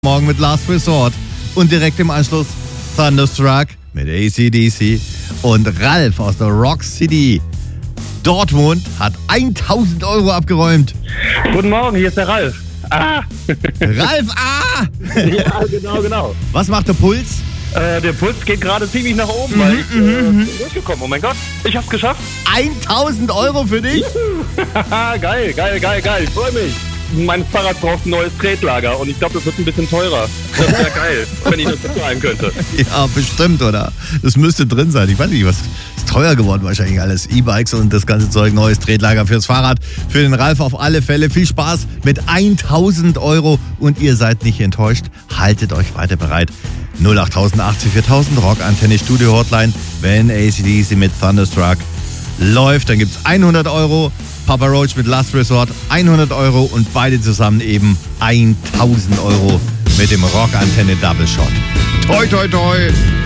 Morgen mit Last Resort und direkt im Anschluss Thunderstruck mit AC/DC und Ralf aus der Rock City Dortmund hat 1.000 Euro abgeräumt. Guten Morgen, hier ist der Ralf. Ralf, Ja, genau. Was macht der Puls? Der Puls geht gerade ziemlich nach oben, weil ich bin durchgekommen. Oh mein Gott, ich hab's geschafft. 1.000 Euro für dich? Geil. Ich freue mich. Mein Fahrrad braucht ein neues Tretlager und ich glaube, das wird ein bisschen teurer. Das wäre geil, wenn ich das bezahlen könnte. Ja, bestimmt, oder? Das müsste drin sein. Ich weiß nicht, was ist teuer geworden wahrscheinlich alles. E-Bikes und das ganze Zeug, neues Tretlager fürs Fahrrad. Für den Ralf auf alle Fälle viel Spaß mit 1.000 Euro und ihr seid nicht enttäuscht. Haltet euch weiter bereit. 08080 4000 Rock Antenne Studio Hotline. Wenn AC/DC mit Thunderstruck läuft, dann gibt's 100 Euro. Papa Roach mit Last Resort 100 Euro und beide zusammen eben 1.000 Euro mit dem Rock Antenne Double Shot. Toi, toi, toi!